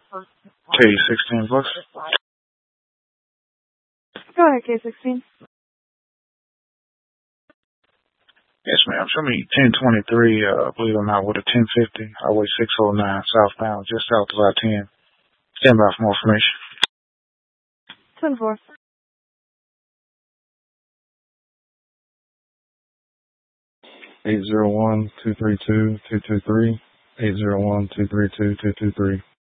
K16 bus. Go ahead, K16. Yes, ma'am. Show me 1023, believe it or not, with a 1050, Highway 609, southbound, just south of I-10. Stand by for more information. 10-4. 801-232-223. 801-232-223.